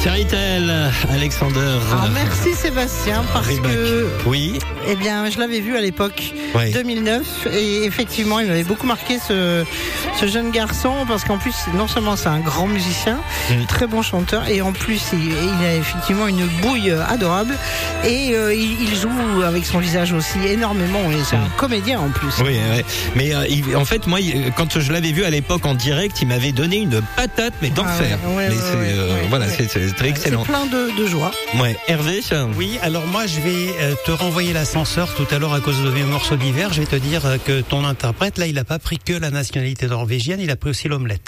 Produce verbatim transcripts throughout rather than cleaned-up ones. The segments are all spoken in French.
Thierry Tell, Alexander. Ah, merci Sébastien, parce Rybak. que Oui. eh bien, je l'avais vu à l'époque, Ouais. deux mille neuf, et effectivement, il m'avait beaucoup marqué ce, ce jeune garçon, parce qu'en plus, non seulement c'est un grand musicien, Mm. très bon chanteur, et en plus, il, il a effectivement une bouille adorable, et euh, il, il joue avec son visage aussi énormément, et c'est Mm. un comédien en plus. Oui, ouais. Mais euh, il- en fait, moi, il- quand je l'avais vu à l'époque en direct, il m'avait donné une patate, mais d'enfer. Ah ouais, ouais, mais ouais, c'est, euh, ouais, voilà, ouais. c'est, c'est très excellent. C'est plein de, de joie. Ouais, Hervé. Oui, alors moi je vais euh, te renvoyer l'ascenseur tout à l'heure à cause de mes morceaux d'hiver. Je vais te dire euh, que ton interprète, là, il n'a pas pris que la nationalité norvégienne, il a pris aussi l'omelette.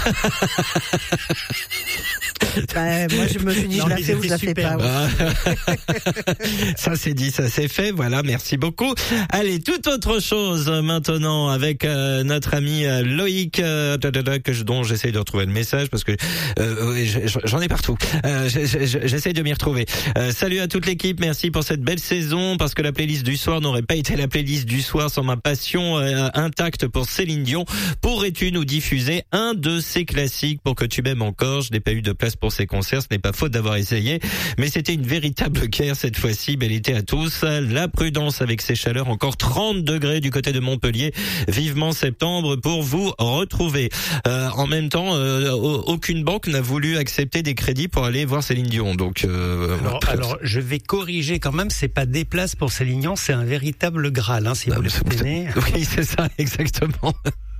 Bah, moi, je me suis dit, Non, je la mais fais ou je la c'était fais pas. superbe. ouais. Ça c'est dit, ça c'est fait. Voilà, merci beaucoup. Allez, toute autre chose euh, maintenant avec euh, notre ami euh, Loïc, euh, da, da, da, que je, dont j'essaye de retrouver le message parce que euh, ouais, je- je- j'en ai partout. Euh, je- je- J'essaye de m'y retrouver. Euh, salut à toute l'équipe, merci pour cette belle saison parce que la playlist du soir n'aurait pas été la playlist du soir sans ma passion euh, intacte pour Céline Dion. Pourrais-tu nous diffuser un de ses classiques pour que tu m'aimes encore? Je n'ai pas eu de place pour ces concerts, ce n'est pas faute d'avoir essayé, mais c'était une véritable guerre cette fois-ci. Bel été à tous. La prudence avec ces chaleurs, encore trente degrés du côté de Montpellier. Vivement septembre pour vous retrouver. Euh, en même temps, euh, aucune banque n'a voulu accepter des crédits pour aller voir Céline Dion. Donc, euh, Alors, alors, je vais corriger quand même, c'est pas des places pour Céline Dion, c'est un véritable Graal, hein, si vous le soutenez. oui, c'est ça, exactement.